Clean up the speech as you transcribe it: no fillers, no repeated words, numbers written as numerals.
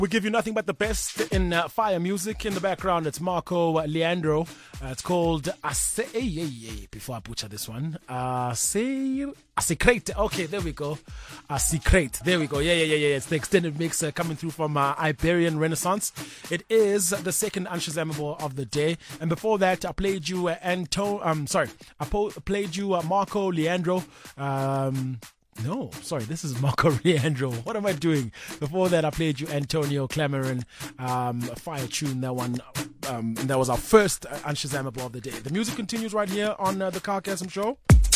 We give you nothing but the best in fire music. In the background, it's Marco Leandro. It's called before I butcher this one. Secret. Okay, there we go. Secret. There we go. Yeah. It's the extended mix coming through from Iberian Renaissance. It is the second Unshazamable of the day. And before that, I played you played you Marco Leandro. No, sorry, this is Marco Leandro. What am I doing? Before that, I played you Antonio Clamaran, a fire tune. That one, that was our first Unshazamable of the day. The music continues right here on the Carcasm Show.